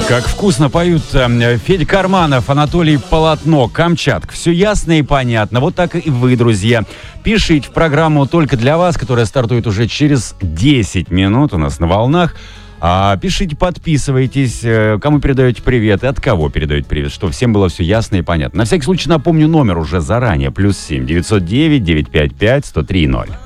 Как вкусно поют Федя Карманов, Анатолий Полотно, Камчатка. Все ясно и понятно. Вот так и вы, друзья. Пишите в программу только для вас, которая стартует уже через 10 минут у нас на волнах. Пишите, подписывайтесь, кому передаете привет и от кого передаете привет, чтобы всем было все ясно и понятно. На всякий случай напомню номер уже заранее. +7 909 955 1030.